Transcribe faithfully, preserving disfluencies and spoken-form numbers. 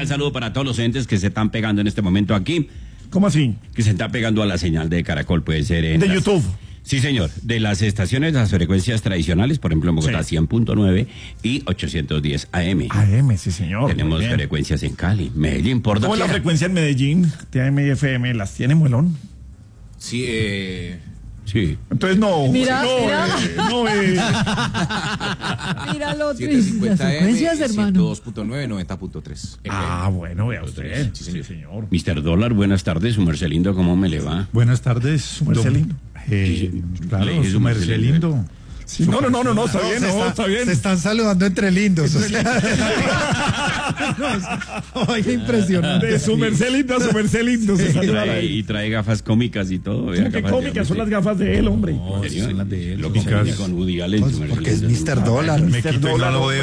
cordial saludo para todos los oyentes que se están pegando en este momento aquí. ¿Cómo así? Que se está pegando a la señal de Caracol, puede ser en de las... YouTube. Sí, señor. De las estaciones, las frecuencias tradicionales, por ejemplo, en Bogotá, sí. cien punto nueve y ochocientos diez A M. A M, sí, señor. Tenemos frecuencias en Cali, Medellín, por ¿Cómo es la frecuencia en Medellín? T A M y F M, ¿las tiene Muelón? Sí, eh... Sí. Entonces no. Mira, no, mira. Eh, no, eh. Mira lo setecientos cincuenta las frecuencias, A M, hermano. ciento dos punto nueve, noventa punto tres. Ah, bueno, vea usted. Sí, Sí, señor. señor. mister Dólar, buenas tardes, su merced lindo, ¿cómo me le va? Buenas tardes. Su merced don- lindo. Eh, Sí, claro, le- su su merced merced lindo. lindo. Sí, no, no, no, no, no, está bien, se no, está- está bien. Se están saludando entre lindos. O sea, oye, impresionante. De su merced lindo a su merced lindo. Se Y saluda trae, ahí. y trae gafas cómicas y todo. vea, ¿Cómo que gafas de cómicas son hombre. las gafas de él, hombre? ¿En serio? son las de él. Lo Cómicas. confundí con Woody Allen, su merced Porque es lindo. mister Dólar. Me quito y no lo veo.